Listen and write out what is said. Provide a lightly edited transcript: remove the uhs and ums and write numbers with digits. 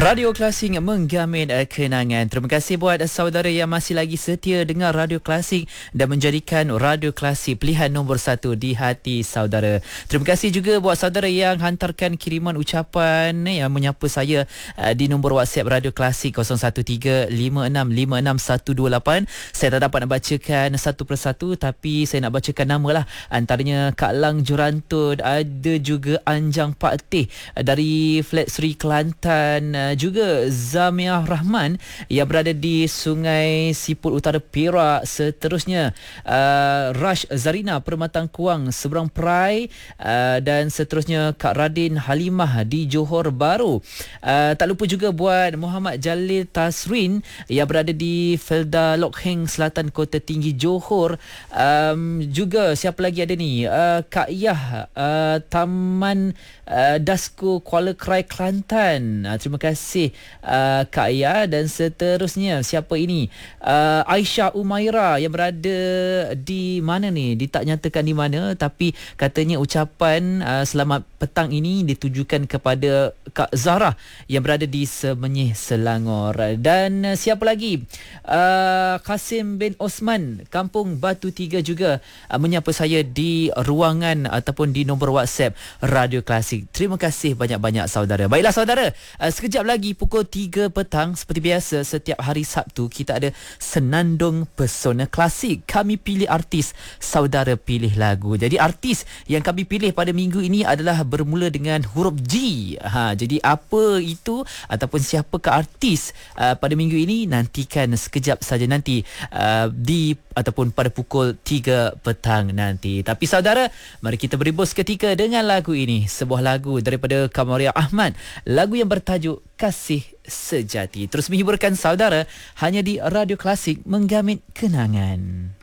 Radio Klasik menggamit kenangan. Terima kasih buat saudara yang masih lagi setia dengar Radio Klasik dan menjadikan Radio Klasik pilihan nombor 1 di hati saudara. Terima kasih juga buat saudara yang hantarkan kiriman ucapan yang menyapa saya di nombor WhatsApp Radio Klasik 0135656128. Saya tak dapat nak bacakan satu persatu, tapi saya nak bacakan nama lah. Antaranya Kak Lang Jurantun, ada juga Anjang Pak Teh dari Flat Sri Kelantan, juga Zamiah Rahman yang berada di Sungai Siput Utara Perak. Seterusnya Rash Zarina Permatang Kuang Seberang Perai, dan seterusnya Kak Radin Halimah di Johor Bahru. Tak lupa juga buat Muhammad Jalil Tasrin yang berada di Felda Lok Heng Selatan Kota Tinggi Johor. Juga siapa lagi ada ni, Kak Yah Taman Dasko Kuala Krai Kelantan. Terima kasih Kak Yah. Dan seterusnya siapa ini, Aisyah Umaira yang berada di mana ni, dia tak nyatakan di mana, tapi katanya ucapan selamat petang ini ditujukan kepada Kak Zahra yang berada di Semenyih Selangor. Dan siapa lagi, Kasim bin Osman Kampung Batu 3 juga menyapa saya di ruangan ataupun di nombor WhatsApp Radio Klasik. Terima kasih banyak-banyak saudara. Baiklah saudara, sekejap lagi pukul 3 petang seperti biasa setiap hari Sabtu kita ada Senandung Pesona Klasik. Kami pilih artis, saudara pilih lagu. Jadi artis yang kami pilih pada minggu ini adalah bermula dengan huruf G. Jadi apa itu ataupun siapakah artis pada minggu ini, nantikan sekejap saja nanti di ataupun pada pukul 3 petang nanti. Tapi saudara, mari kita beri bos ketika dengan lagu ini, sebuah lagu daripada Kamaria Ahmad, lagu yang bertajuk Kasih Sejati. Terus menghiburkan saudara hanya di Radio Klasik menggamit kenangan.